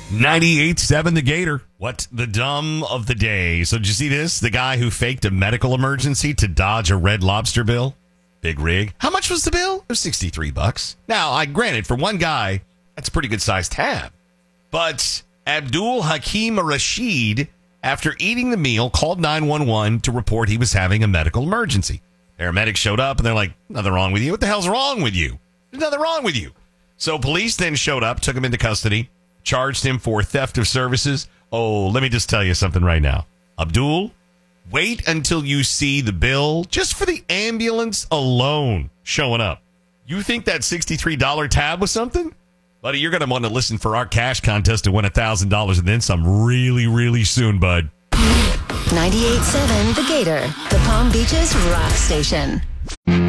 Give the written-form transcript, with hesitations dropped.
98.7 The Gator. What the dumb of the day. So did you see this? The guy who faked a medical emergency to dodge a Red Lobster bill. Big rig. How much was the bill? It was $63. Now, I granted, for one guy, that's a pretty good sized tab. But Abdul Hakim Rashid, after eating the meal, called 911 to report he was having a medical emergency. Paramedics showed up and they're like, nothing wrong with you. What the hell's wrong with you? There's nothing wrong with you. So police then showed up, took him into custody, charged him for theft of services. Oh, let me just tell you something right now. Abdul, wait until you see the bill just for the ambulance alone showing up. You think that $63 tab was something? Buddy, you're going to want to listen for our cash contest to win $1,000 and then some really, really soon, bud. 98.7 The Gator, the Palm Beaches rock station.